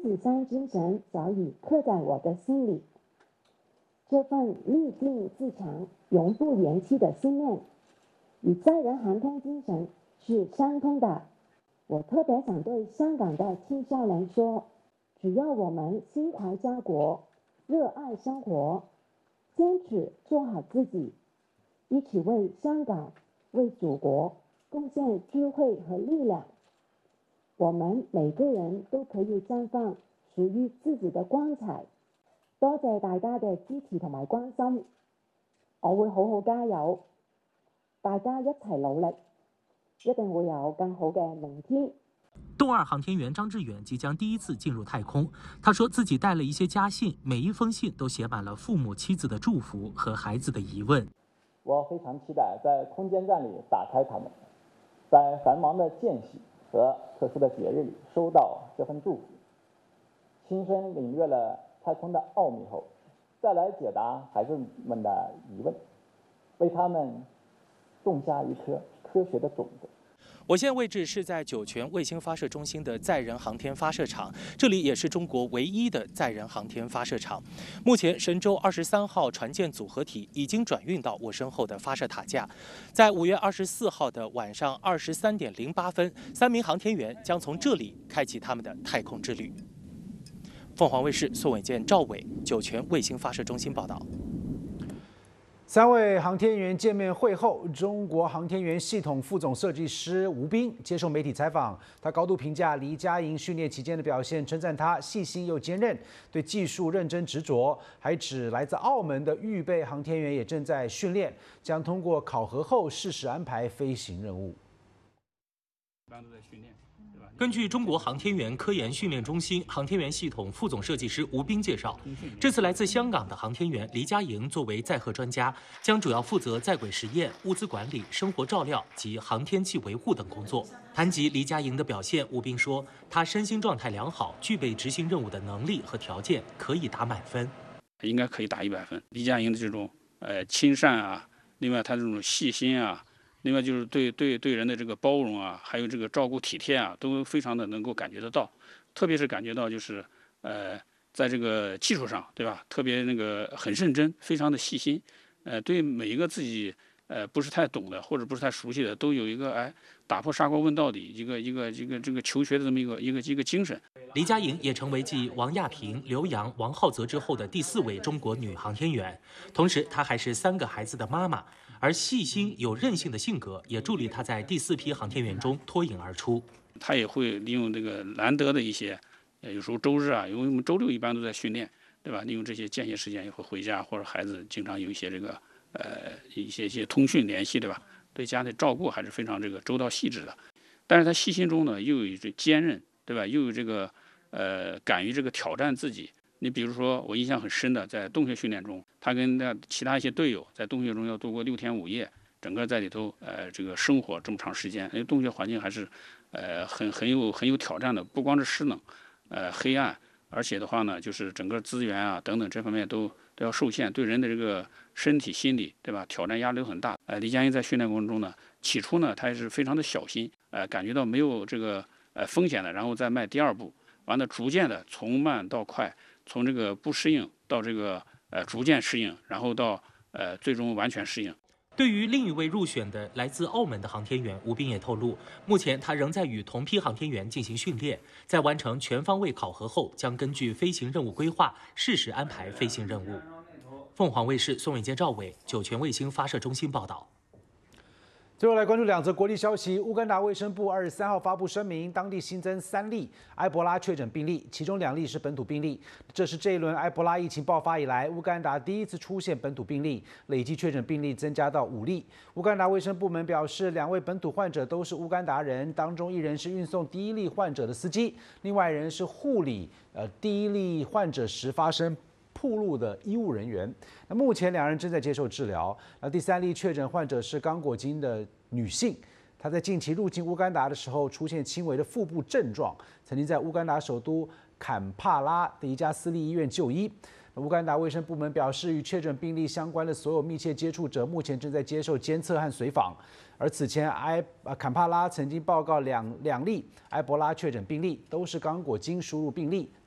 子山精神早已刻在我的心里。这份立定自强、永不言弃的信念，与载人航天精神是相通的。我特别想对香港的青少年说，只要我们心怀家国，热爱生活，坚持做好自己，一起为香港、为祖国贡献智慧和力量，我們每個人都可以綻放屬於自己的光彩。多謝大家嘅支持同埋關心，我會好好加油，大家一齊努力，一定會有更好嘅明天。 动2航天员张志远即将第一次进入太空，他说自己带了一些家信，每一封信都写满了父母妻子的祝福和孩子的疑问。 我非常期待在空间站里打开它们，在繁忙的间隙和特殊的节日里收到这份祝福，亲身领略了太空的奥秘后，再来解答孩子们的疑问，为他们种下一颗科学的种子。 我现在位置是在酒泉卫星发射中心的载人航天发射场，这里也是中国唯一的载人航天发射场。目前，神舟23号船舰组合体已经转运到我身后的发射塔架。在5月24号的晚上23点08分，3名航天员将从这里开启他们的太空之旅。凤凰卫视宋伟健、赵伟，酒泉卫星发射中心报道。 3位航天员见面会后，中国航天员系统副总设计师吴斌接受媒体采访，他高度评价黎佳莹训练期间的表现，称赞她细心又坚韧，对技术认真执着，还指来自澳门的预备航天员也正在训练，将通过考核后适时安排飞行任务。 一般都在训练。 根据中国航天员科研训练中心航天员系统副总设计师吴斌介绍，这次来自香港的航天员黎佳莹作为载荷专家，将主要负责在轨实验、物资管理、生活照料及航天器维护等工作。谈及黎佳莹的表现，吴斌说，她身心状态良好，具备执行任务的能力和条件，可以打满分。 应该可以打100分。黎佳莹的这种亲善啊，另外她这种细心啊。另外就是对人的这个包容啊，还有这个照顾体贴啊，都非常的能够感觉得到。特别是感觉到就是在这个技术上，对吧？特别那个很认真，非常的细心。对每一个自己不是太懂的或者不是太熟悉的，都有一个打破砂锅问到底一个这个求学的这么一个精神。 黎佳莹也成为继王亚平、刘洋、王浩泽之后的第4位中国女航天员，同时她还是3个孩子的妈妈。而细心有韧性的性格也助力他在第4批航天员中脱颖而出。 他也会利用这个难得的一些，有时候周日啊，因为我们周6一般都在训练，对吧？利用这些间歇时间也会回家，或者孩子经常有一些这个一些通讯联系，对吧？对家的照顾还是非常这个周到细致的。但是他细心中呢，又有这坚韧，对吧？又有这个敢于这个挑战自己。你比如说，我印象很深的，在洞穴训练中，他跟其他一些队友在洞穴中要度过6天5夜，整个在里头这个生活这么长时间，因为洞穴环境还是很有挑战的，不光是湿冷，黑暗，而且的话呢，就是整个资源啊等等这方面都要受限，对人的这个身体心理，对吧？挑战压力都很大。黎佳莹在训练过程中呢，起初呢，他也是非常的小心，感觉到没有这个风险的，然后再迈第2步，完了逐渐的从慢到快。从这个不适应到这个逐渐适应，然后到最终完全适应。 对于另一位入选的来自澳门的航天员，吴斌也透露，目前他仍在与同批航天员进行训练，在完成全方位考核后，将根据飞行任务规划，适时安排飞行任务。凤凰卫视宋伟健、赵伟，酒泉卫星发射中心报道。 最后来关注2则国际消息。乌干达卫生部23号发布声明，当地新增3例埃博拉确诊病例，其中2例是本土病例。这是这一轮埃博拉疫情爆发以来，乌干达第一次出现本土病例，累计确诊病例增加到5例。乌干达卫生部门表示，2位本土患者都是乌干达人，当中1人是运送第1例患者的司机，另外1人是护理第1例患者时发生暴露的医务人员。那目前2人正在接受治疗。那第3例确诊患者是刚果金的女性，她在近期入境乌干达的时候出现轻微的腹部症状，曾经在乌干达首都坎帕拉的一家私立医院就医。乌干达卫生部门表示，与确诊病例相关的所有密切接触者目前正在接受监测和随访。而此前坎帕拉曾经报告两例埃博拉确诊病例，都是刚果金输入病例。